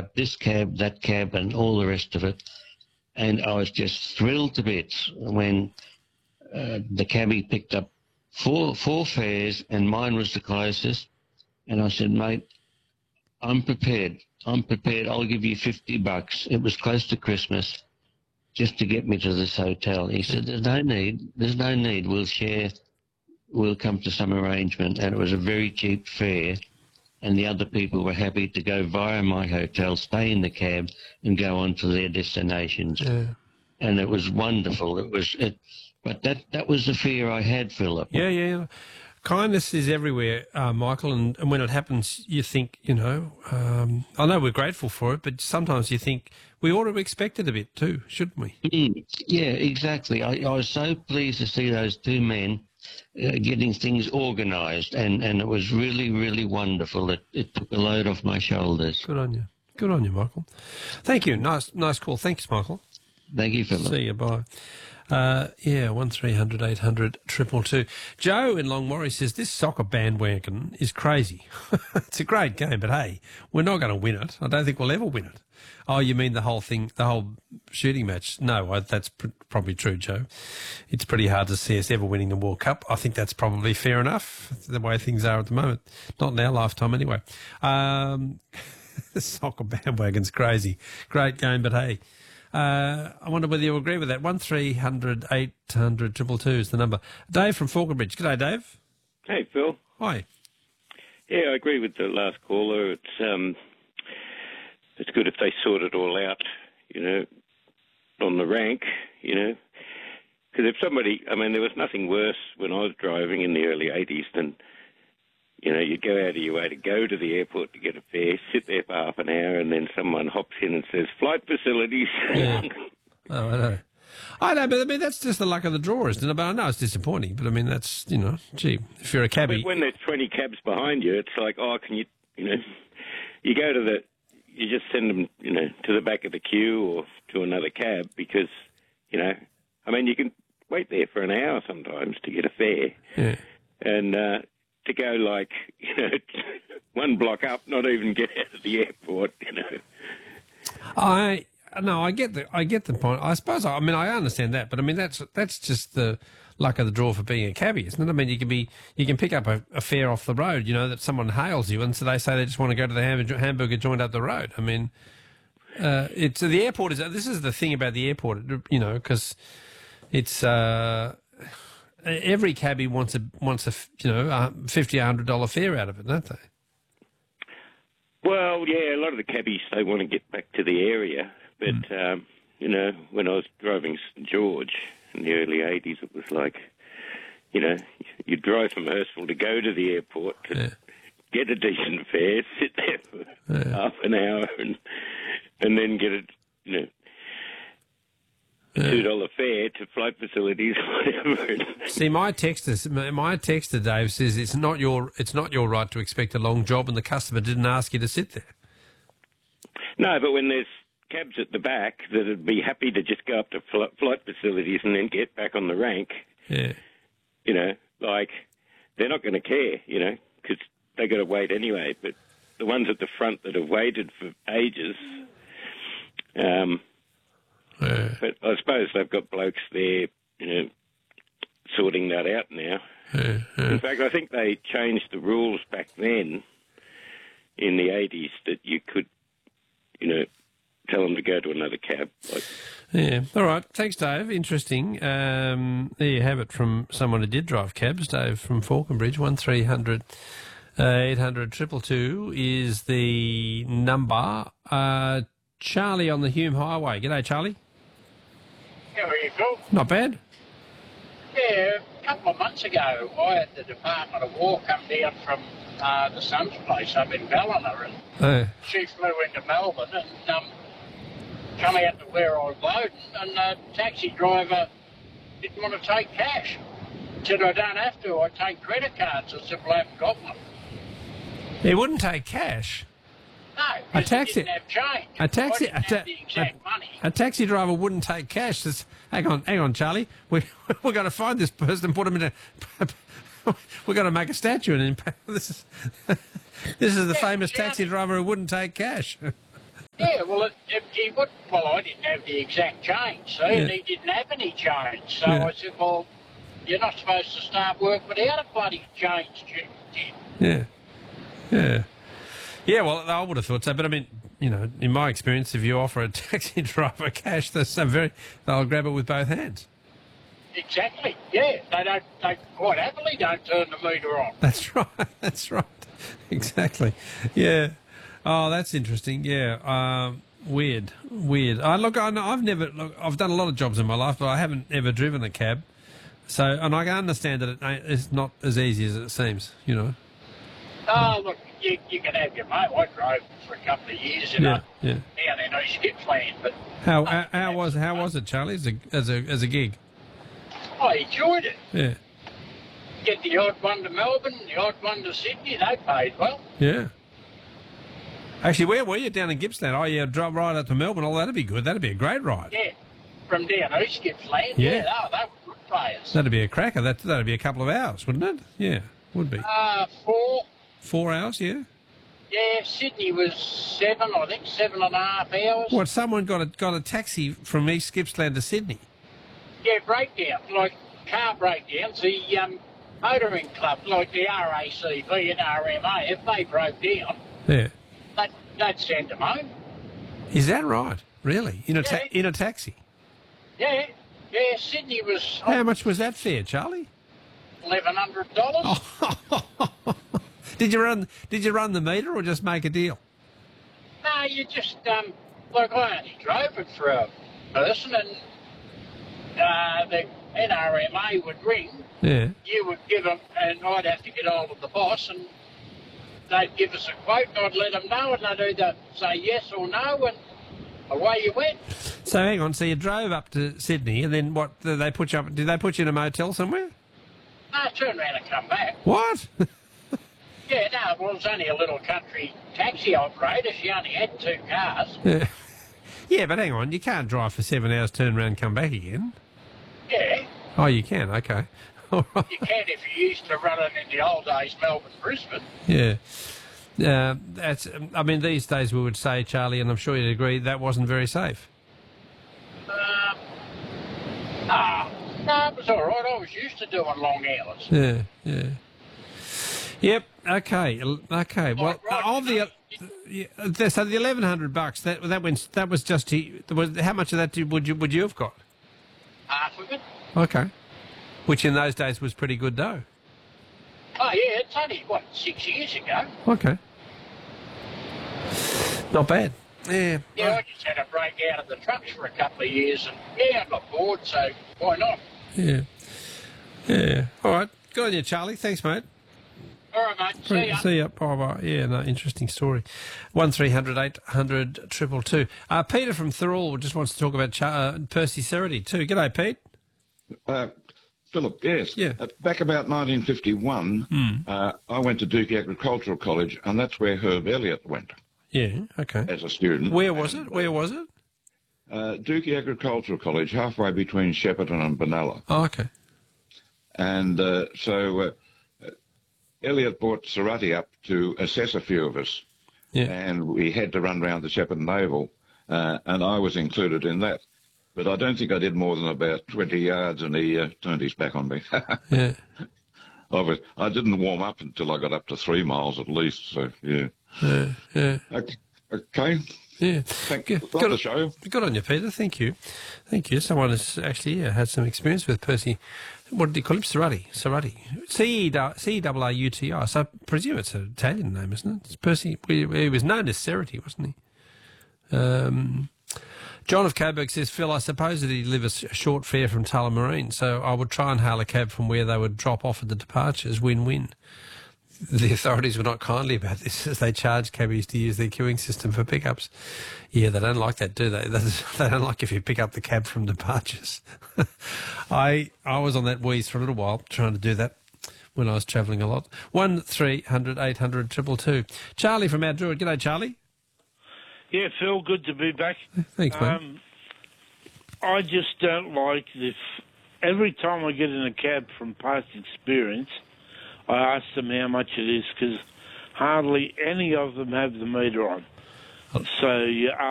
about this cab, that cab, and all the rest of it. And I was just thrilled to bits when the cabbie picked up four fares and mine was the closest. And I said, mate, I'm prepared. I'll give you $50. It was close to Christmas, just to get me to this hotel. He said, there's no need. We'll share. We'll come to some arrangement. And it was a very cheap fare. And the other people were happy to go via my hotel, stay in the cab, and go on to their destinations. Yeah. And it was wonderful. But that was the fear I had, Philip. Yeah. Kindness is everywhere, Michael, and when it happens, you think, I know we're grateful for it, but sometimes you think we ought to expect it a bit too, shouldn't we? Yeah, exactly. I was so pleased to see those two men getting things organised, and it was really, really wonderful. It took a load off my shoulders. Good on you, Michael. Thank you. Nice call. Thanks, Michael. Thank you, Philip. See you. Bye. 1300 800 222. Joe in Longmorrie says, this soccer bandwagon is crazy. It's a great game, but hey, we're not going to win it. I don't think we'll ever win it. Oh, you mean the whole thing, the whole shooting match? No, that's probably true, Joe. It's pretty hard to see us ever winning the World Cup. I think that's probably fair enough, the way things are at the moment. Not in our lifetime anyway. The soccer bandwagon's crazy. Great game, but hey. I wonder whether you agree with that. 1300 800 222 is the number. Dave from Falconbridge. G'day, Dave. Hey, Phil. Hi. Yeah, I agree with the last caller. It's good if they sort it all out, on the rank, because if somebody, there was nothing worse when I was driving in the early 80s than, you'd go out of your way to go to the airport to get a fare, sit there for half an hour, and then someone hops in and says, flight facilities. Yeah. Oh, I know, but that's just the luck of the draw, isn't it? But I know it's disappointing, but that's, gee, if you're a cabbie. But when there's 20 cabs behind you, it's like, can you, you go to you just send them, to the back of the queue or to another cab because, you can wait there for an hour sometimes to get a fare. Yeah. And, to go one block up, not even get out of the airport, I get the point. I suppose I understand that, but that's just the luck of the draw for being a cabbie, isn't it? You can pick up a fare off the road, that someone hails you, and so they say they just want to go to the hamburger joint up the road. It's the airport this is the thing about the airport, because it's. Every cabbie wants a $50, $100 fare out of it, don't they? Well, yeah, a lot of the cabbies, they want to get back to the area. But, when I was driving St George in the early 80s, it was like, you drive from Hurstville to go to the airport to get a decent fare, sit there for half an hour and then get a, $2 fare to flight facilities, whatever. See, my texter, Dave, says it's not your right to expect a long job, and the customer didn't ask you to sit there. No, but when there's cabs at the back that'd be happy to just go up to flight facilities and then get back on the rank, they're not going to care, because they got to wait anyway. But the ones at the front that have waited for ages. But I suppose they've got blokes there, sorting that out now. In fact, I think they changed the rules back then in the 80s that you could, tell them to go to another cab. Yeah. All right. Thanks, Dave. Interesting. There you have it from someone who did drive cabs, Dave from Falconbridge. 1300 800 222 is the number. Charlie on the Hume Highway. G'day, Charlie. How are you, Phil? Not bad. Yeah, a couple of months ago, I had the Department of War come down from the son's place up in Ballina, and she flew into Melbourne and come out to where I was loading, and the taxi driver didn't want to take cash. Said, I don't have to, I take credit cards. I said, well, I haven't got one. He wouldn't take cash? No, a taxi, didn't have change. I didn't have the exact money. A taxi driver wouldn't take cash. Says, hang on, Charlie. We've got to find this person and put him in a... We've got to make a statue. And this is the famous taxi driver who wouldn't take cash. Yeah, well, he would. Well, I didn't have the exact change, see, and he didn't have any change. So I said, well, you're not supposed to start work without a bloody change, Jim. Yeah. Yeah. Yeah, well, I would have thought so. But, I mean, you know, in my experience, if you offer a taxi driver cash, they'll grab it with both hands. Exactly, yeah. They quite happily don't turn the meter on. That's right. That's right. Exactly. Yeah. Oh, that's interesting. Yeah. Weird. I've done a lot of jobs in my life, but I haven't ever driven a cab. So, and I can understand that it's not as easy as it seems, you know. Oh, look, you can have your mate. I drove for a couple of years, down in East Gippsland. But how was it, Charlie, as a gig? I enjoyed it. Yeah. Get the odd one to Melbourne, the odd one to Sydney. They paid well. Yeah. Actually, where were you? Down in Gippsland? Oh, yeah, drive right up to Melbourne. Oh, that'd be good. That'd be a great ride. Yeah, from down East Gippsland. Yeah, they were good players. That'd be a cracker. That'd be a couple of hours, wouldn't it? Yeah, would be. 4. 4 hours, yeah? Yeah, Sydney was 7, I think, 7.5 hours. What, someone got a taxi from East Gippsland to Sydney? Yeah, breakdowns, like car breakdowns. The motoring club, like the RACV and RMA, if they broke down, they'd send them home. Is that right? Really? In a taxi? Yeah, Sydney was... How much was that fare, Charlie? $1,100. Did you run the meter or just make a deal? No, you just like I only drove it for a person, and the NRMA would ring. Yeah. You would give them, and I'd have to get hold of the boss, and they'd give us a quote, and I'd let them know, and they'd either say yes or no, and away you went. So hang on, so you drove up to Sydney, and then what? Did they put you in a motel somewhere? No, turn around and come back. What? Yeah, no, well, it was only a little country taxi operator. She only had 2 cars. Yeah, but hang on, you can't drive for 7 hours, turn around and come back again. Yeah. Oh, you can, okay. All right. You can if you used to run it in the old days, Melbourne, Brisbane. Yeah. I mean, these days we would say, Charlie, and I'm sure you'd agree, that wasn't very safe. No, it was all right. I was used to doing long hours. Yeah. Yep. Okay. Well, so the $1,100 that was just how much of that would you have got? Half of it. Okay. Which in those days was pretty good dough. Oh yeah, it's only 6 years ago. Okay. Not bad. Yeah. Yeah, I just had a break out of the trucks for a couple of years, and I got bored, so why not? Yeah. All right. Good on you, Charlie. Thanks, mate. All right, mate. See ya. Bye-bye. Yeah, no, interesting story. 1300 800 222. Peter from Thirroul just wants to talk about Percy Cerutty too. G'day, Pete. Philip, yes. Yeah. Back about 1951, I went to Duke Agricultural College, and that's where Herb Elliott went. Yeah, okay. As a student. Where was it? Duke Agricultural College, halfway between Shepparton and Benalla. Oh, okay. And so Elliott brought Cerutty up to assess a few of us. Yeah. And we had to run round the Shepparton Naval, and I was included in that. But I don't think I did more than about 20 yards, and he turned his back on me. Yeah. I didn't warm up until I got up to 3 miles at least, so, yeah. Yeah. Okay. Yeah. Thank you for the show. Good on you, Peter. Thank you. Someone has actually had some experience with Percy. What did he call him? Cerutty. C-E-R-R-U-T-I. So I presume it's an Italian name, isn't it? It's Percy. He was known as Cerutty, wasn't he? John of Coburg says, Phil, I suppose that he'd live a short fare from Tullamarine, so I would try and hail a cab from where they would drop off at the departures. Win-win. The authorities were not kindly about this, as they charged cabbies to use their queuing system for pickups. Yeah, they don't like that, do they? They don't like if you pick up the cab from departures. I was on that wheeze for a little while, trying to do that when I was travelling a lot. 1300 800 222. Charlie from Mount Druitt. G'day, Charlie. Yeah, Phil, good to be back. Thanks, mate. I just don't like this. Every time I get in a cab from past experience, I ask them how much it is, because hardly any of them have the meter on. So you